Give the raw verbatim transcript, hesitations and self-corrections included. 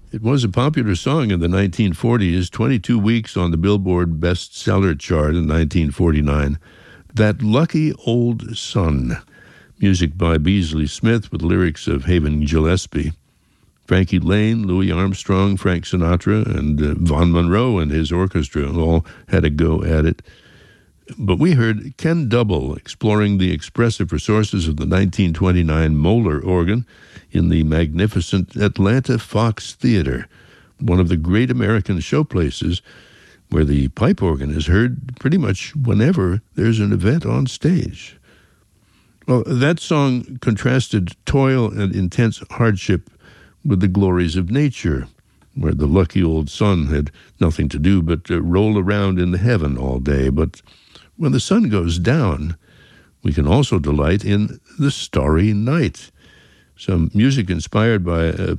It was a popular song in the nineteen forties, twenty-two weeks on the Billboard bestseller chart in nineteen forty-nine. That Lucky Old Sun, music by Beasley Smith with lyrics of Haven Gillespie. Frankie Lane, Louis Armstrong, Frank Sinatra, and uh, Von Monroe and his orchestra all had a go at it. But we heard Ken Double exploring the expressive resources of the nineteen twenty-nine Moeller organ in the magnificent Atlanta Fox Theater, one of the great American showplaces where the pipe organ is heard pretty much whenever there's an event on stage. Well, that song contrasted toil and intense hardship with the glories of nature, where the lucky old sun had nothing to do but uh, roll around in the heaven all day. But when the sun goes down, we can also delight in the starry night. Some music inspired by a